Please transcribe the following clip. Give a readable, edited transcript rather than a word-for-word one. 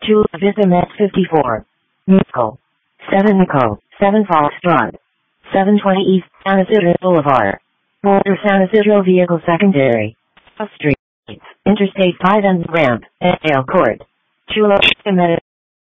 Chula Vista Met 54. Musical. 7 Nico, 7 Foxtrot. 720 East San Isidro Boulevard. Boulder San Isidro Vehicle Secondary. Street. Interstate 5 and ramp. Dale Court. Chula Vista Met